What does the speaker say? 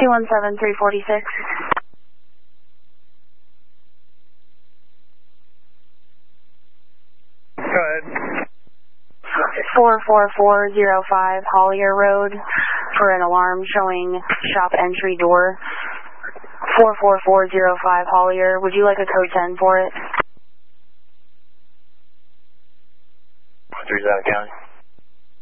217346. Go ahead. 44405 Hollier Road for an alarm showing shop entry door. 44405 Hollier. Would you like a code 10 for it? 3 County.